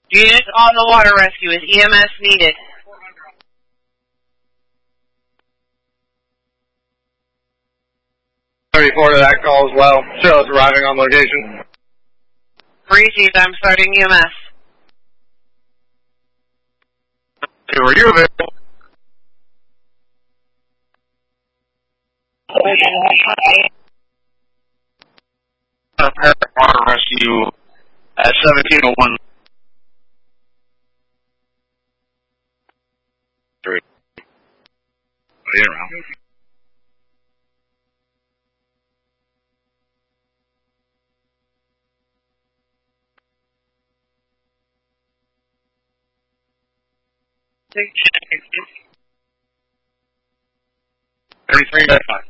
Units on the water rescue. Is EMS needed? Report to that call as well. Charlotte's arriving on location. Received. I'm starting EMS. Okay, were you available? Water rescue at 1701. Are you around? Every 3 by 5.